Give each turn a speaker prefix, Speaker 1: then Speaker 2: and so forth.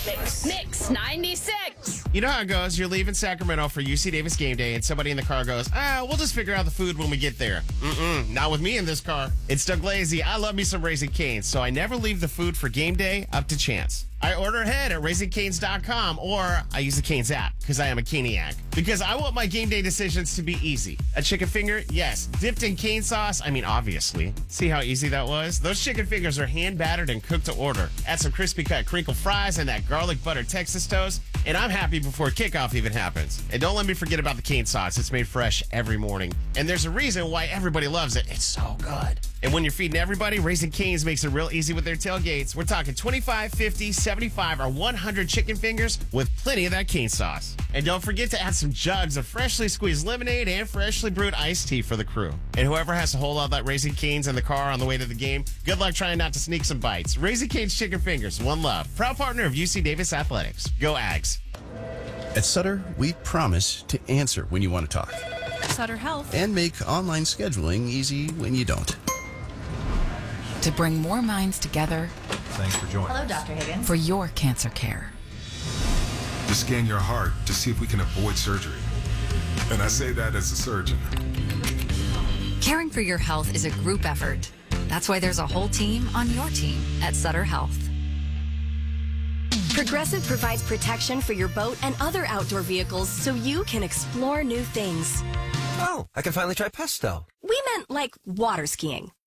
Speaker 1: Mix 96.
Speaker 2: You know how it goes. You're leaving Sacramento for UC Davis game day, and somebody in the car goes, we'll just figure out the food when we get there. Not with me in this car. It's Doug Lazy. I love me some Raising Cane's, so I never leave the food for game day up to chance. I order ahead at RaisingCanes.com, or I use the Canes app because I am a Caniac. Because I want my game day decisions to be easy. A chicken finger? Yes. Dipped in cane sauce? I mean, obviously. See how easy that was? Those chicken fingers are hand battered and cooked to order. Add some crispy cut crinkle fries and that garlic butter Texas toast, and I'm happy before kickoff even happens. And don't let me forget about the cane sauce. It's made fresh every morning. And there's a reason why everybody loves it. It's so good. And when you're feeding everybody, Raising Cane's makes it real easy with their tailgates. We're talking 25, 50, 75, or 100 chicken fingers with plenty of that cane sauce. And don't forget to add some jugs of freshly squeezed lemonade and freshly brewed iced tea for the crew. And whoever has to hold all that Raising Cane's in the car on the way to the game, good luck trying not to sneak some bites. Raising Cane's Chicken Fingers, one love. Proud partner of UC Davis Athletics. Go Ags.
Speaker 3: At Sutter, we promise to answer when you want to talk.
Speaker 4: Sutter Health.
Speaker 3: And make online scheduling easy when you don't.
Speaker 4: To bring more minds together.
Speaker 5: Thanks for joining.
Speaker 6: Hello, Dr. Higgins.
Speaker 4: For your cancer care.
Speaker 5: To scan your heart to see if we can avoid surgery. And I say that as a surgeon.
Speaker 4: Caring for your health is a group effort. That's why there's a whole team on your team at Sutter Health.
Speaker 7: Progressive provides protection for your boat and other outdoor vehicles so you can explore new things.
Speaker 8: Oh, I can finally try pesto.
Speaker 7: We meant like water skiing.